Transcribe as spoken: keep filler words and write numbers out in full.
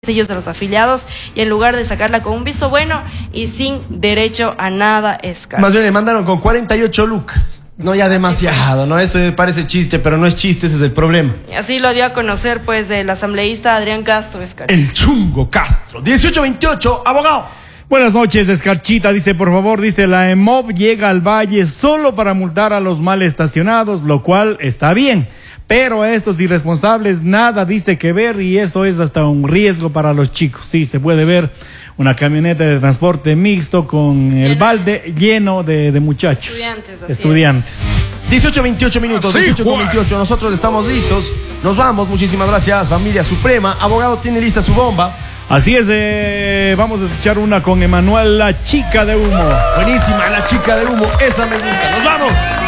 sellos de los afiliados y en lugar de sacarla con un visto bueno y sin derecho a nada escaso. Más bien le mandaron con cuarenta y ocho lucas. No, ya demasiado, ¿no? Esto parece chiste, pero no es chiste, ese es el problema. Y así lo dio a conocer, pues, del asambleísta Adrián Castro Escarchita. El chungo Castro. dieciocho veintiocho, abogado. Buenas noches, Escarchita. Dice, por favor, dice, la EMOV llega al Valle solo para multar a los mal estacionados, lo cual está bien. Pero a estos irresponsables nada dice que ver y esto es hasta un riesgo para los chicos. Sí, se puede ver una camioneta de transporte mixto con el balde lleno de, de muchachos. Estudiantes. Así Estudiantes. dieciocho veintiocho minutos, dieciocho con veintiocho. Nosotros estamos listos. Nos vamos. Muchísimas gracias, familia suprema. Abogado, tiene lista su bomba. Así es, eh, vamos a escuchar una con Emanuel, la chica de humo. Buenísima, la chica de humo. Esa me gusta. Nos vamos.